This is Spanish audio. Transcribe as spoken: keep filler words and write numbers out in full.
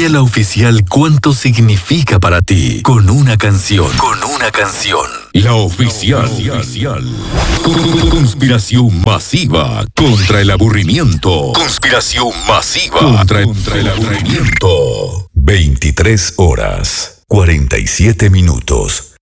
Descubrí a la oficial cuánto significa para ti con una canción. Con una canción. La oficial. La oficial. Conspiración masiva contra el aburrimiento. Conspiración masiva contra, contra el aburrimiento. veintitrés horas, cuarenta y siete minutos.